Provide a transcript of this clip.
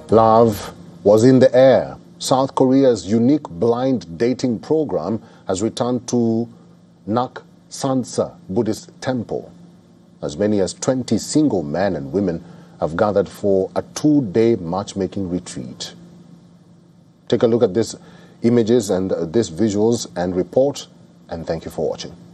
Love was in the air. South Korea's unique blind dating program has returned to Nak Sansa Buddhist temple. As many as 20 single men and women have gathered for a 2-day matchmaking retreat. Take a look at these images and these visuals and report, and thank you for watching.